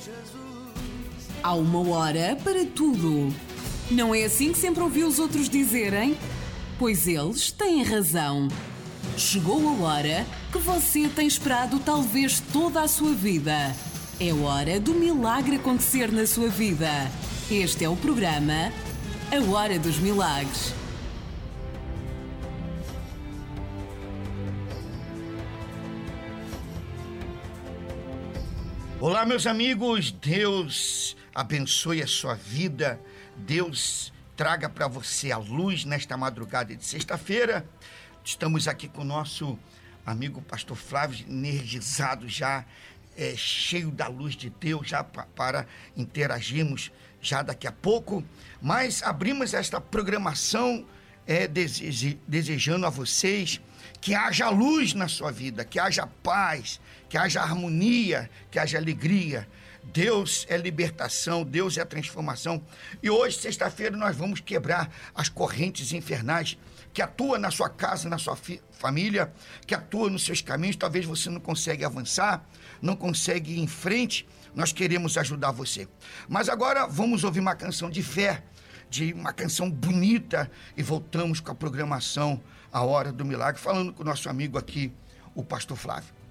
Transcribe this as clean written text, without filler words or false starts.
Há uma hora para tudo. Não é assim que sempre ouviu os outros dizerem? Pois eles têm razão. Chegou a hora que você tem esperado talvez toda a sua vida. É hora do milagre acontecer na sua vida. Este é o programa A Hora dos Milagres. Olá, meus amigos, Deus abençoe a sua vida, Deus traga para você a luz nesta madrugada de sexta-feira. Estamos aqui com o nosso amigo pastor Flávio, energizado já, cheio da luz de Deus, já para interagirmos já daqui a pouco. Mas abrimos esta programação desejando a vocês que haja luz na sua vida, que haja paz, que haja harmonia, que haja alegria. Deus é libertação, Deus é transformação. E hoje, sexta-feira, nós vamos quebrar as correntes infernais que atuam na sua casa, na sua família, que atuam nos seus caminhos. Talvez você não consiga avançar, não consegue ir em frente. Nós queremos ajudar você. Mas agora vamos ouvir uma canção de fé, uma canção bonita, e voltamos com a programação A Hora do Milagre, falando com o nosso amigo aqui, o pastor Flávio.